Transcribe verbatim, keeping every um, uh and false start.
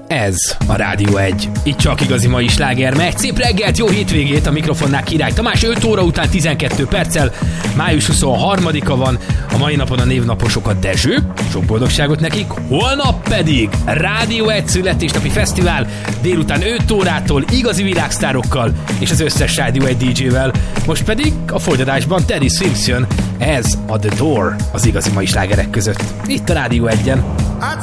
Ez a Rádió egy. Itt csak igazi mai sláger megy. Szép reggelt, jó hétvégét, a mikrofonnál Király Tamás. öt óra után tizenkét perccel, május huszonharmadika van. A mai napon a névnaposok a Dezső, sok boldogságot nekik. Holnap pedig Rádió egy születésnapi fesztivál, délután öt órától igazi világsztárokkal és az összes Rádió egy dé jével. Most pedig a folytatásban Teddy Swims jön. Ez a The Door az igazi mai slágerek között. Itt a Rádió egyen.